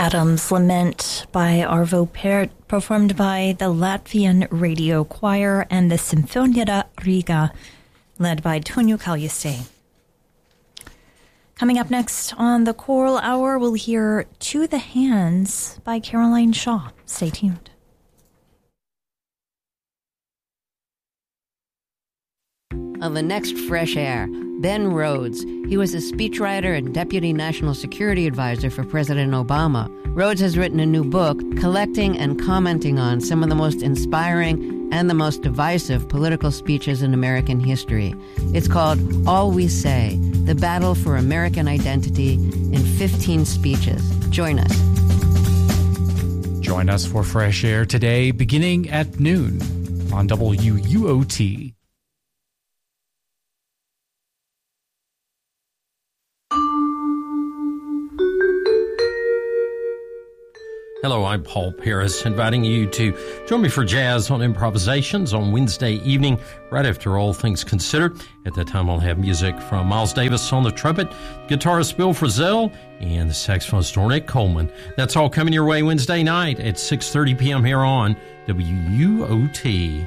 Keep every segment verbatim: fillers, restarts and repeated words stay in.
Adam's Lament by Arvo Pärt, performed by the Latvian Radio Choir and the Sinfonia Riga, led by Tonio Kaljiste. Coming up next on the Choral Hour, we'll hear To the Hands by Caroline Shaw. Stay tuned. On the next Fresh Air, Ben Rhodes. He was a speechwriter and deputy national security advisor for President Obama. Rhodes has written a new book collecting and commenting on some of the most inspiring and the most divisive political speeches in American history. It's called All We Say, The Battle for American Identity in fifteen Speeches. Join us. Join us for Fresh Air today, beginning at noon on W U O T. Hello, I'm Paul Paris, inviting you to join me for Jazz on Improvisations on Wednesday evening, right after All Things Considered. At that time, I'll have music from Miles Davis on the trumpet, guitarist Bill Frisell, and the saxophonist Ornette Coleman. That's all coming your way Wednesday night at six thirty p.m. here on W U O T.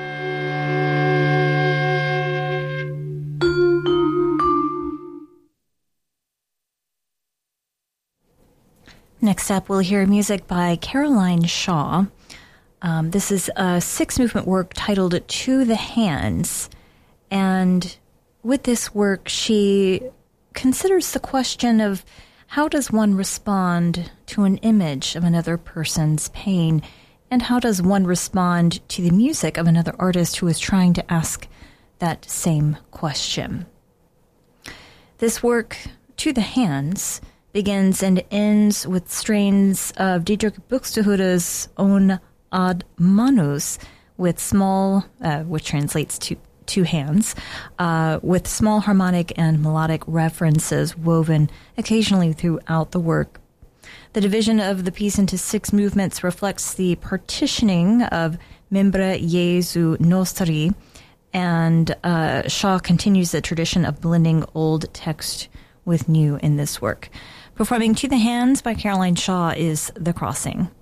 Next up, we'll hear music by Caroline Shaw. Um, this is a six-movement work titled To the Hands. And with this work, she considers the question of how does one respond to an image of another person's pain, and how does one respond to the music of another artist who is trying to ask that same question. This work, To the Hands, begins and ends with strains of Dietrich Buxtehude's own Ad Manus, with small, uh, which translates to two hands, uh, with small harmonic and melodic references woven occasionally throughout the work. The division of the piece into six movements reflects the partitioning of Membre Jesu Nostri, and uh, Shaw continues the tradition of blending old text with new in this work. Performing To the Hands by Caroline Shaw is The Crossing.